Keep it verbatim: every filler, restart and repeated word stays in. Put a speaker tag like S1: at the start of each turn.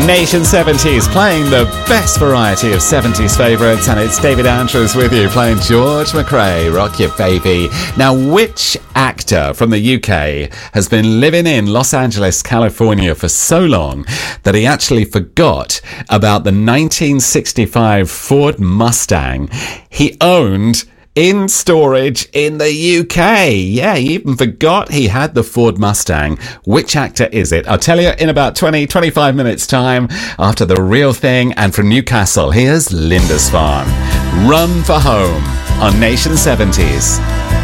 S1: Nation seventies, playing the best variety of seventies favourites, and it's David Andrews with you playing George McRae, Rock Your Baby. Now, which actor from the U K has been living in Los Angeles, California for so long that he actually forgot about the nineteen sixty-five Ford Mustang he owned in storage in the U K? Yeah, he even forgot he had the Ford Mustang. Which actor is it? I'll tell you in about twenty, twenty-five minutes time after The Real Thing. And from Newcastle, here's Lindisfarne. Run for Home on Nation seventies.